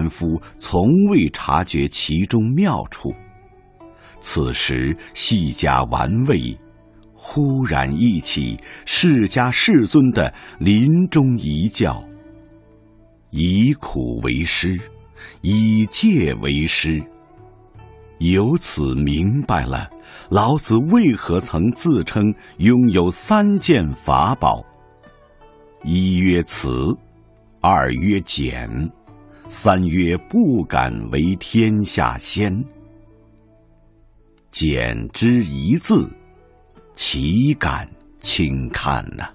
凡夫从未察觉其中妙处。此时细加玩味，忽然忆起释迦世尊的临终遗教：以苦为师，以戒为师。由此明白了老子为何曾自称拥有3件法宝：一曰慈，二曰俭，三曰不敢为天下先。俭之一字，岂敢轻看呢？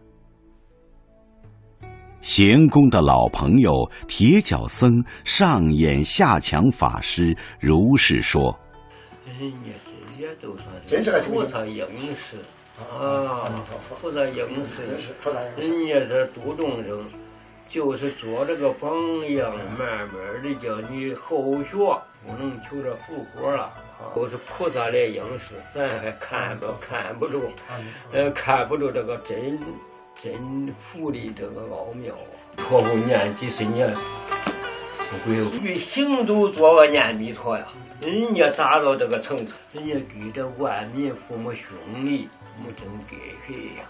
咸公的老朋友铁脚僧上演下强法师如是说： 人家这些都算是菩萨应时啊，菩萨应时，人家这度众生，就是做这个榜样，慢慢的叫你后学，不能求着复活了。都是菩萨来应时，咱还看不住，看不住这个真佛的这个奥妙啊！托付念几十年，不会与行走做个念弥陀呀。人家达到这个程度，人家给这万民父母兄弟，没真给谁呀？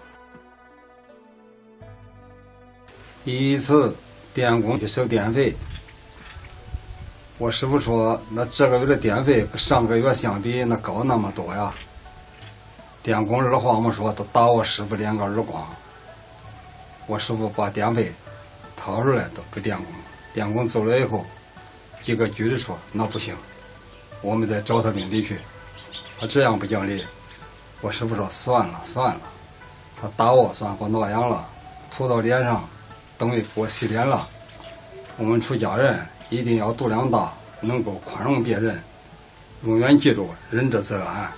一次电工去收电费，我师傅说，那这个月的电费跟上个月相比，那高那么多呀。电工二话没说，都打我师傅2个耳光。我师傅把电费掏出来都给电工，电工走了以后，一个句子说：“那不行，我们得找他领地去。”他这样不讲理。我师傅说：“算了，他打我算给我挠痒了，涂到脸上，等于给我洗脸了。我们出家人一定要度量大，能够宽容别人，永远记住仁者则安。”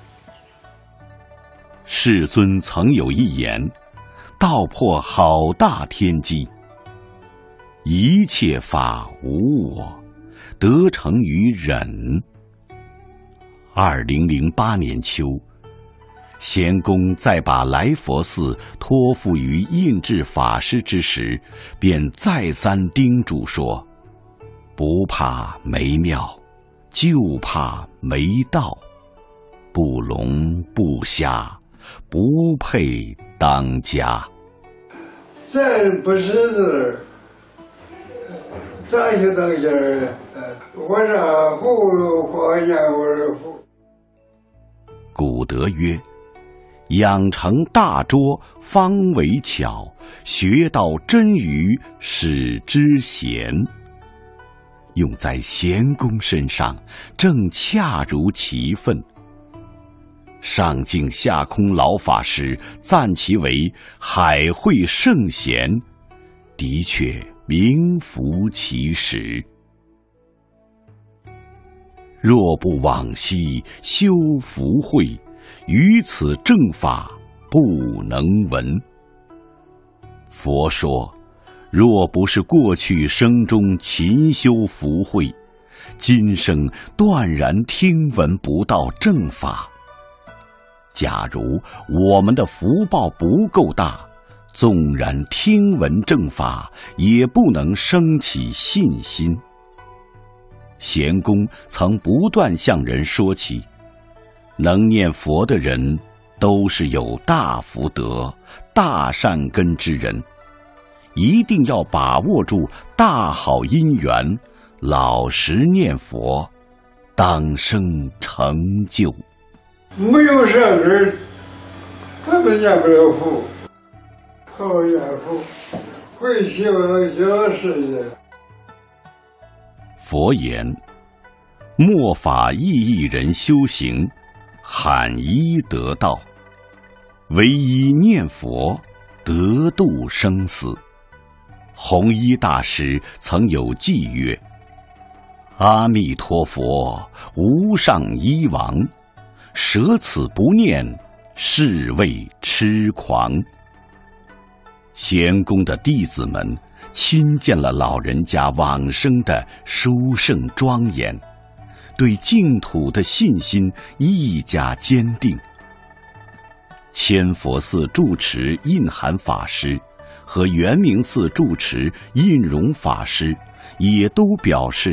世尊曾有一言，道破好大天机：一切法无我，得成于忍。2008年秋，咸公在把来佛寺托付于印智法师之时，便再三叮嘱说：不怕没庙，就怕没道，不聋不瞎，不配当家。 咱不识字，咋就当家了？我这葫芦花烟味糊。 古德曰：养成大拙，方为巧；学到真愚，使之贤。用在咸公身上，正恰如其分。上净下空老法师赞其为海会圣贤，的确名副其实。若不往昔修福慧，于此正法不能闻。佛说，若不是过去生中勤修福慧，今生断然听闻不到正法。假如我们的福报不够大，纵然听闻正法，也不能生起信心。咸公曾不断向人说起，能念佛的人都是有大福德、大善根之人，一定要把握住大好姻缘，老实念佛，当生成就。 没有善根，他们念不了佛。好念佛，会希望小事业。 佛言：末法意义人修行，罕一得道，唯一念佛，得度生死。弘一大师曾有偈曰：阿弥陀佛，无上一王，舍此不念，是谓痴狂。咸公的弟子们亲见了老人家往生的殊胜庄严，对净土的信心愈加坚定。千佛寺住持印涵法师和圆明寺住持印容法师也都表示